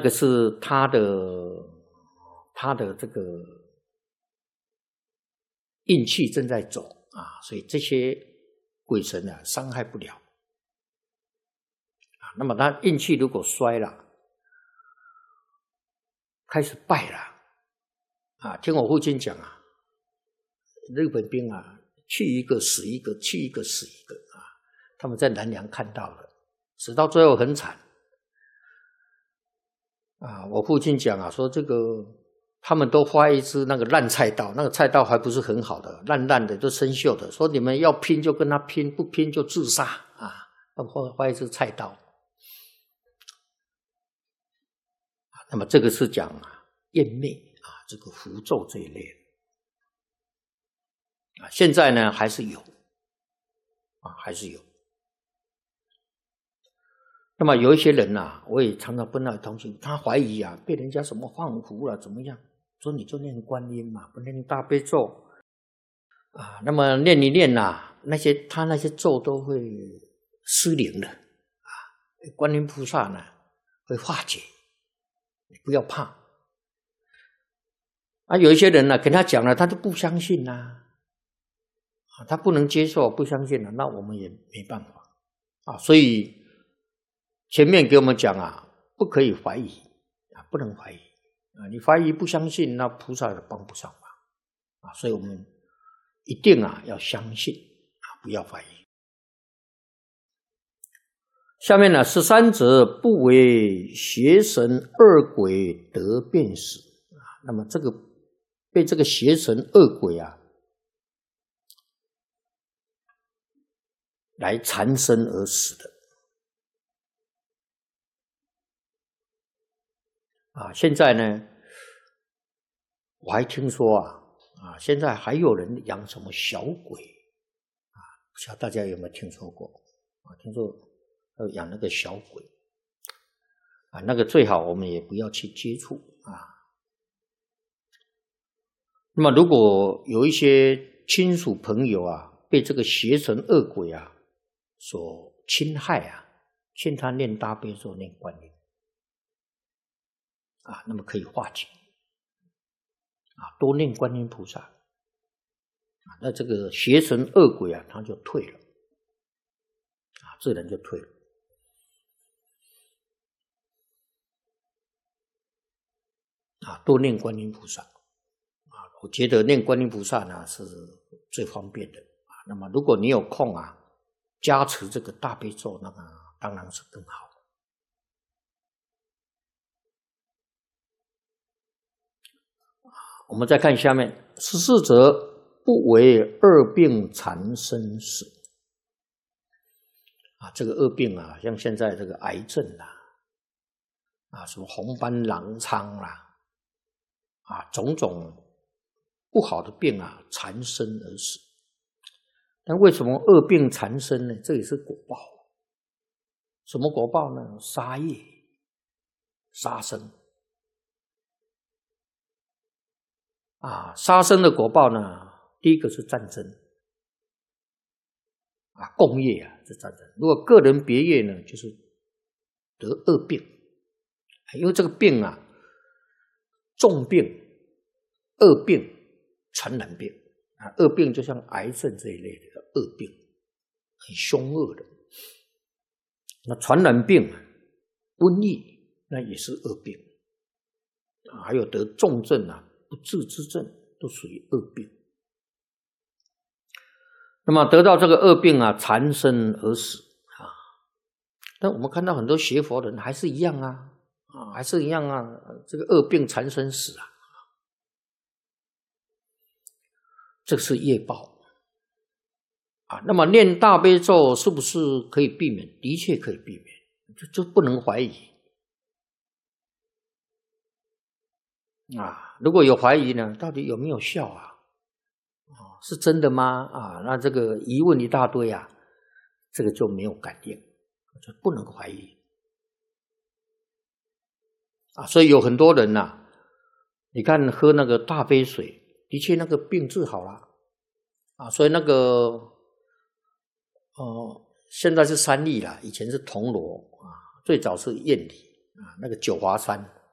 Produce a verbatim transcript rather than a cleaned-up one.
个是他的他的这个运气正在走啊，所以这些鬼神啊伤害不了啊。那么他运气如果衰了，开始败了啊，听我父亲讲啊，日本兵啊去一个死一个，去一个死一个啊，他们在南洋看到了，死到最后很惨啊。我父亲讲啊，说这个他们都发一支那个烂菜刀，那个菜刀还不是很好的，烂烂的都生锈的，说你们要拼就跟他拼，不拼就自杀啊，发发一支菜刀。那么这个是讲啊湮灭啊，这个符咒这一类的啊，现在呢还是有啊，还是有。那么有一些人呐、啊，我也常常跟他同行，他怀疑啊被人家什么放符了怎么样，说你就念观音嘛，不念大悲咒啊，那么念一念呐、啊，那些他那些咒都会失灵的啊，观音菩萨呢会化解。你不要怕啊！有一些人呢、啊，跟他讲了，他就不相信呐、啊，啊，他不能接受，不相信了，那我们也没办法啊。所以前面给我们讲啊，不可以怀疑啊，不能怀疑啊，你怀疑不相信，那菩萨也帮不上忙啊。所以我们一定啊要相信啊，不要怀疑。下面呢，十三者不为邪神恶鬼得便死啊。那么这个被这个邪神恶鬼啊来缠身而死的啊。现在呢，我还听说啊啊，现在还有人养什么小鬼啊，不知道大家有没有听说过啊？听说要养那个小鬼啊，那个最好我们也不要去接触啊。那么如果有一些亲属朋友啊被这个邪神恶鬼啊所侵害啊，劝他念大悲咒念观音啊，那么可以化解啊，多念观音菩萨啊，那这个邪神恶鬼啊他就退了啊，自然就退了。啊，多念观音菩萨啊！我觉得念观音菩萨呢是最方便的啊。那么如果你有空啊，加持这个大悲咒，那么当然是更好。我们再看下面，十四者不为恶病缠身死啊。这个恶病啊，像现在这个癌症啦，啊，什么红斑狼疮啦。啊，种种不好的病啊，缠身而死。但为什么恶病缠身呢？这也是果报。什么果报呢？杀业、杀生。啊，杀生的果报呢，第一个是战争。啊，共业啊，是战争。如果个人别业呢，就是得恶病。因为这个病啊，重病、恶病、传染病啊，恶病就像癌症这一类的恶病，很凶恶的。那传染病、瘟疫那也是恶病啊，还有得重症啊、不治之症都属于恶病。那么得到这个恶病啊，缠身而死啊。但我们看到很多学佛的人还是一样啊。啊，还是一样啊，这个恶病缠身死啊，这个是业报啊。那么念大悲咒是不是可以避免？的确可以避免，这就不能怀疑啊。如果有怀疑呢，到底有没有效啊？啊，是真的吗？啊，那这个疑问一大堆啊，这个就没有感应，就不能怀疑。啊，所以有很多人呐、啊，你看喝那个大杯水，的确那个病治好了啊。所以那个，呃，现在是三立啦，以前是铜锣啊，最早是燕里啊，那个九华山